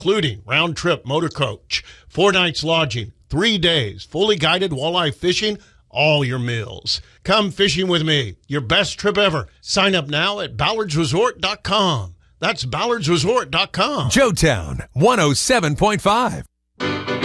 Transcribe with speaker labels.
Speaker 1: including round-trip motor coach, 4 nights lodging, 3 days, fully guided walleye fishing, all your meals. Come fishing with me. Your best trip ever. Sign up now at ballardsresort.com. That's ballardsresort.com.
Speaker 2: Joetown 107.5.